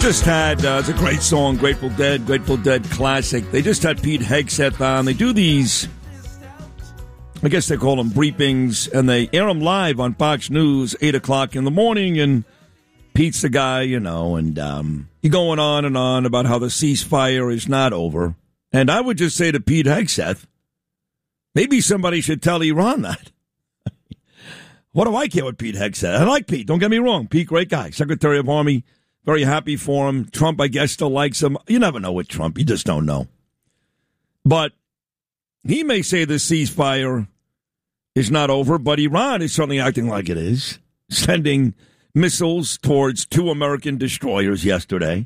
just had, it's a great song, Grateful Dead classic. They just had Pete Hegseth on. They do these, I guess they call them briefings, and they air them live on Fox News, 8 o'clock in the morning, and Pete's the guy, and he's going on and on about how the ceasefire is not over. And I would just say to Pete Hegseth, maybe somebody should tell Iran that. What do I care what Pete Hegseth? I like Pete, don't get me wrong. Pete, great guy, Secretary of Army. Very happy for him. Trump, I guess, still likes him. You never know with Trump. You just don't know. But he may say the ceasefire is not over, but Iran is certainly acting like it is, sending missiles towards 2 American destroyers yesterday.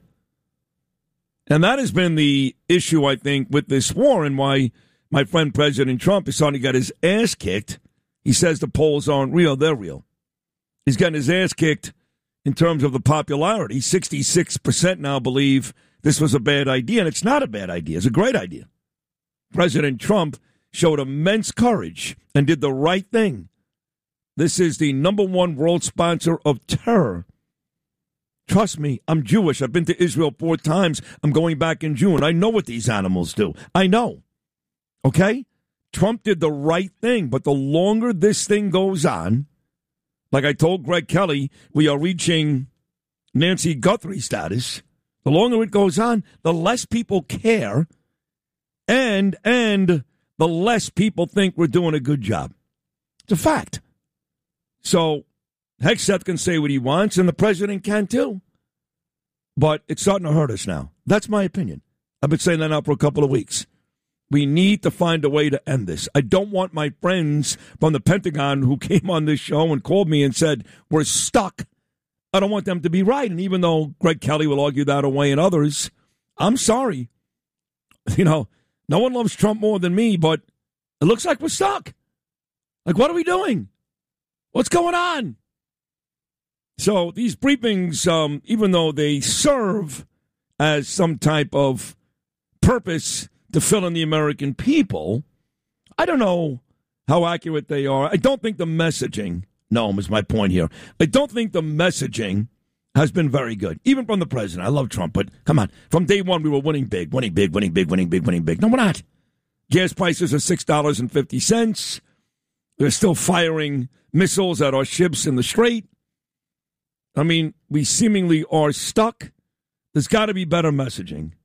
And that has been the issue, I think, with this war and why my friend President Trump is starting to get his ass kicked. He says the polls aren't real. They're real. He's getting his ass kicked in terms of the popularity. 66% now believe this was a bad idea, and it's not a bad idea. It's a great idea. President Trump showed immense courage and did the right thing. This is the #1 world sponsor of terror. Trust me, I'm Jewish. I've been to Israel 4 times. I'm going back in June. I know what these animals do. I know. Okay? Trump did the right thing, but the longer this thing goes on, like I told Greg Kelly, we are reaching Nancy Guthrie status. The longer it goes on, the less people care, and the less people think we're doing a good job. It's a fact. So Hegseth can say what he wants, and the president can too. But it's starting to hurt us now. That's my opinion. I've been saying that now for a couple of weeks. We need to find a way to end this. I don't want my friends from the Pentagon who came on this show and called me and said, we're stuck. I don't want them to be right. And even though Greg Kelly will argue that away and others, I'm sorry. No one loves Trump more than me, but it looks like we're stuck. Like, what are we doing? What's going on? So these briefings, even though they serve as some type of purpose to fill in the American people, I don't know how accurate they are. I don't think the messaging, Noam is my point here, I don't think the messaging has been very good, even from the president. I love Trump, but come on. From day one, we were winning big. No, we're not. Gas prices are $6.50. They're still firing missiles at our ships in the Strait. I mean, we seemingly are stuck. There's got to be better messaging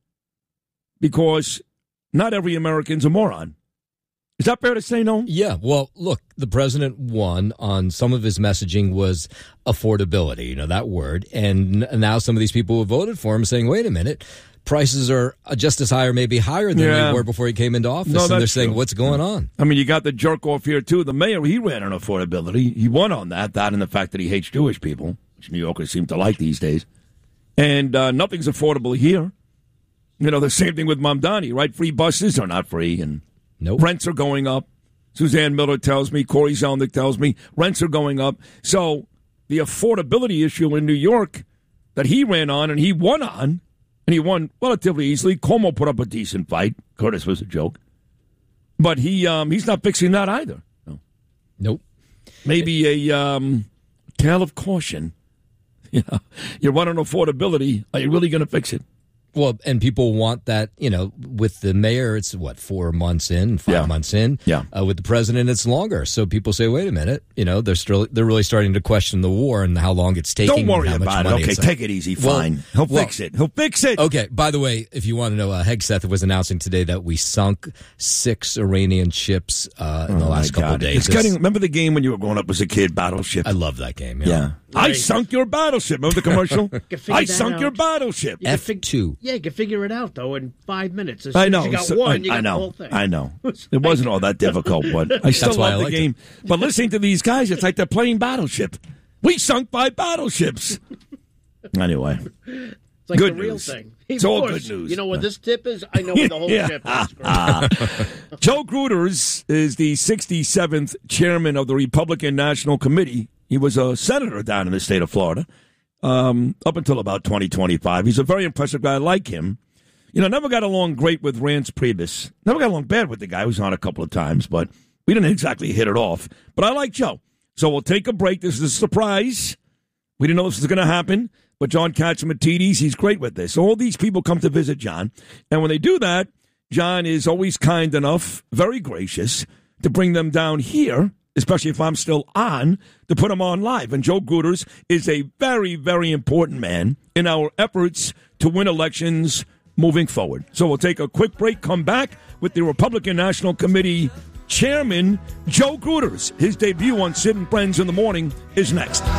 because not every American's a moron. Is that fair to say, no? Yeah, well, look, the president won on some of his messaging was affordability, that word. And now some of these people who voted for him are saying, wait a minute, prices are just as high or maybe higher than they were before he came into office. No, and they're saying, what's going on? I mean, you got the jerk off here, too. The mayor, he ran on affordability. He won on that and the fact that he hates Jewish people, which New Yorkers seem to like these days. And nothing's affordable here. The same thing with Mamdani, right? Free buses are not free, and rents are going up. Suzanne Miller tells me, Corey Zelnick tells me, rents are going up. So the affordability issue in New York that he ran on and he won on, and he won relatively easily. Cuomo put up a decent fight. Curtis was a joke. But he's not fixing that either. No. Nope. Maybe a tale of caution. You're running affordability. Are you really going to fix it? Well, and people want that, with the mayor, it's 4 months in, 5 months in. Yeah. With the president, it's longer. So people say, wait a minute, they're really starting to question the war and how long it's taking. Don't worry about it. Okay, take it easy. Fine. He'll fix it. He'll fix it. Okay. By the way, if you want to know, Hegseth was announcing today that we sunk 6 Iranian ships in the last couple of days. Remember the game when you were growing up as a kid, Battleship? I love that game. Yeah. Right. I sunk your battleship. Remember the commercial? I sunk your battleship. F2. Yeah, you can figure it out, though, in 5 minutes. As I know. As you got one, you got the whole thing. I know. It wasn't all that difficult, but I still love the game. But listening to these guys, it's like they're playing Battleship. We sunk 5 battleships. Anyway. It's like good the real news. thing. It's all good news. You know what this tip is? I know what the whole ship is. Joe Gruters is the 67th chairman of the Republican National Committee. He was a senator down in the state of Florida up until about 2025. He's a very impressive guy. I like him. Never got along great with Rance Priebus. Never got along bad with the guy who was on a couple of times, but we didn't exactly hit it off. But I like Joe. So we'll take a break. This is a surprise. We didn't know this was going to happen. But John Catsimatidis, he's great with this. All these people come to visit John. And when they do that, John is always kind enough, very gracious, to bring them down here, especially if I'm still on, to put them on live. And Joe Gruters is a very, very important man in our efforts to win elections moving forward. So we'll take a quick break, come back with the Republican National Committee Chairman Joe Gruters. His debut on Sid and Friends in the Morning is next.